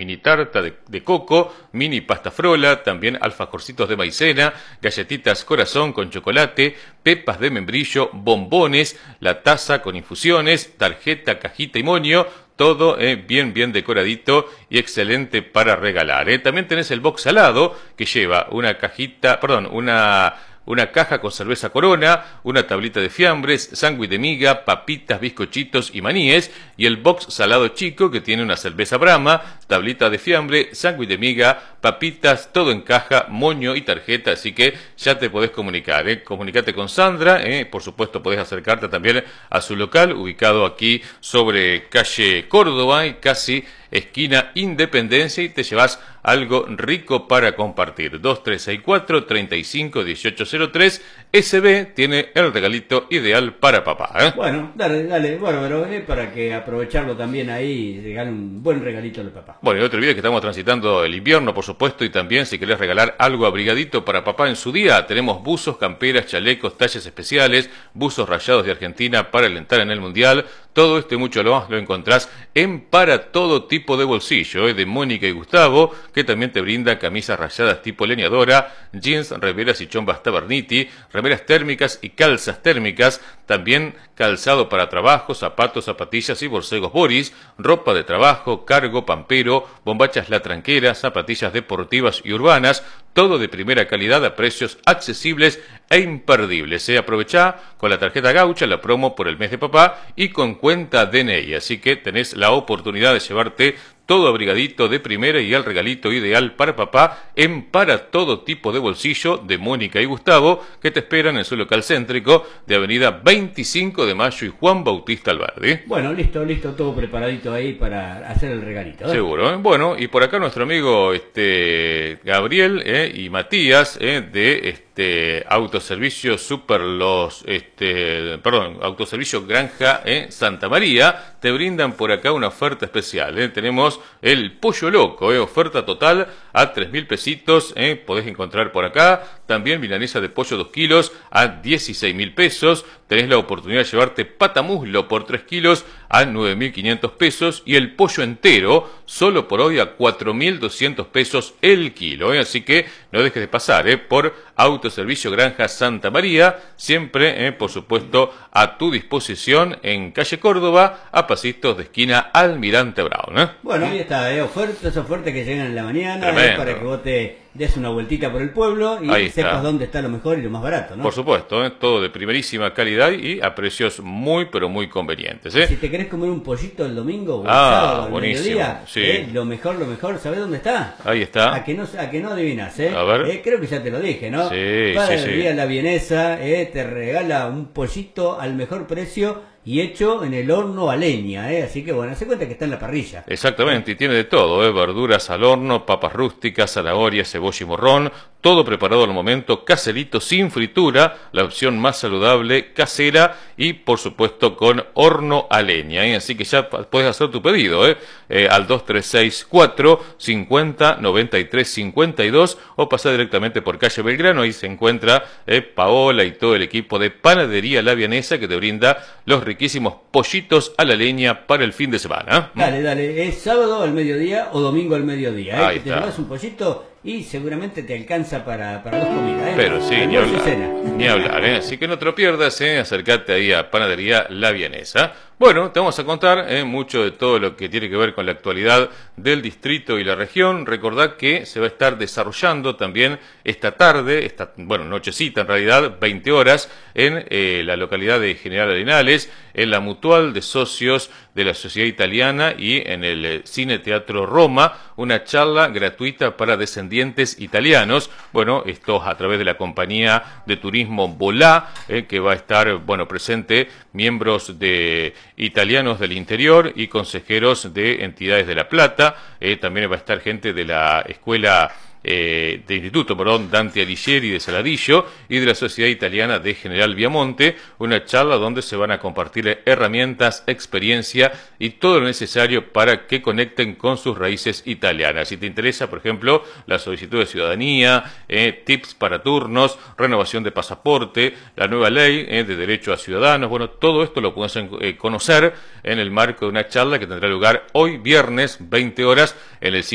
mini tarta de coco, mini pasta frola, también alfajorcitos de maicena, galletitas corazón con chocolate, pepas de membrillo, bombones, la taza con infusiones, tarjeta, cajita y moño. Todo bien decoradito y excelente para regalar. También tenés el box salado que lleva una caja con cerveza Corona, una tablita de fiambres, sándwich de miga, papitas, bizcochitos y maníes, y el box salado chico que tiene una cerveza Brahma, tablita de fiambre, sándwich de miga, papitas, todo en caja, moño y tarjeta, así que ya te podés comunicar. Comunicate con Sandra, por supuesto podés acercarte también a su local, ubicado aquí sobre calle Córdoba y casi esquina Independencia, y te llevas algo rico para compartir. 2364-351803. SB tiene el regalito ideal para papá. Bueno, dale, bárbaro, para que aprovecharlo también ahí y regale un buen regalito de papá. Bueno, y no te olvides que estamos transitando el invierno, por supuesto, y también si querés regalar algo abrigadito para papá en su día, tenemos buzos, camperas, chalecos, talles especiales, buzos rayados de Argentina para alentar en el Mundial. Todo esto y mucho más lo encontrás en Para Todo Tipo de Bolsillo, de Mónica y Gustavo, que también te brinda camisas rayadas tipo leñadora, jeans, remeras y chombas Taberniti, remeras térmicas y calzas térmicas, también calzado para trabajo, zapatos, zapatillas y borcegos Boris, ropa de trabajo, cargo, pampero, bombachas La Tranquera, zapatillas deportivas y urbanas, todo de primera calidad a precios accesibles e imperdibles. Aprovechá con la tarjeta Gaucha la promo por el mes de papá y con cuenta DNI, así que tenés la oportunidad de llevarte todo abrigadito de primera y el regalito ideal para papá en Para Todo Tipo de Bolsillo de Mónica y Gustavo, que te esperan en su local céntrico de Avenida 25 de Mayo y Juan Bautista Alberdi. Bueno, listo, todo preparadito ahí para hacer el regalito. Seguro. Bueno, y por acá nuestro amigo Gabriel y Matías de Autoservicio Autoservicio Granja Santa María, te brindan por acá una oferta especial. Tenemos el pollo loco, oferta total a 3.000 pesitos, podés encontrar por acá. También milanesa de pollo 2 kilos a 16.000 pesos. Tenés la oportunidad de llevarte patamuslo por 3 kilos a 9.500 pesos y el pollo entero solo por hoy a 4.200 pesos el kilo. Así que no dejes de pasar por Autoservicio Granja Santa María, siempre, por supuesto, a tu disposición en calle Córdoba, a pasitos de esquina Almirante Brown. Bueno, ahí está, ofertas que llegan en la mañana para que vos te des una vueltita por el pueblo y sepas dónde está lo mejor y lo más barato, ¿no? Por supuesto, todo de primerísima calidad y a precios muy, pero muy convenientes. Si te querés comer un pollito el domingo o el sábado al mediodía, lo mejor, ¿sabés dónde está? Ahí está. A que no adivinas, A ver. Creo que ya te lo dije, ¿no? Panadería La Vienesa, te regala un pollito al mejor precio y hecho en el horno a leña, así que bueno, se cuenta que está en la parrilla. Exactamente, y tiene de todo, verduras al horno, papas rústicas, zanahoria, cebolla y morrón, todo preparado al momento, caserito, sin fritura, la opción más saludable, casera y por supuesto con horno a leña, así que ya puedes hacer tu pedido, al 2364 50 93 52 o pasar directamente por calle Belgrano, ahí se encuentra Paola y todo el equipo de Panadería La Vienesa que te brinda los riquísimos pollitos a la leña para el fin de semana. Dale, es sábado al mediodía o domingo al mediodía, Ahí que te llevas un pollito y seguramente te alcanza para dos comidas, Pero sí, ni hablar, así que no te lo pierdas, acercate ahí a Panadería La Vienesa. Bueno, te vamos a contar mucho de todo lo que tiene que ver con la actualidad del distrito y la región. Recordad que se va a estar desarrollando también esta tarde, nochecita en realidad, 20 horas, en la localidad de General Arenales, en la Mutual de Socios de la Sociedad Italiana y en el Cine Teatro Roma, una charla gratuita para descendientes italianos. Bueno, esto a través de la compañía de turismo Volá, que va a estar, presente miembros de italianos del interior y consejeros de entidades de La Plata. También va a estar gente de la escuela de Instituto Dante Alighieri de Saladillo y de la Sociedad Italiana de General Viamonte, una charla donde se van a compartir herramientas, experiencia y todo lo necesario para que conecten con sus raíces italianas. Si te interesa, por ejemplo, la solicitud de ciudadanía, tips para turnos, renovación de pasaporte, la nueva ley de derecho a ciudadanos, todo esto lo puedes conocer en el marco de una charla que tendrá lugar hoy viernes 20 horas en el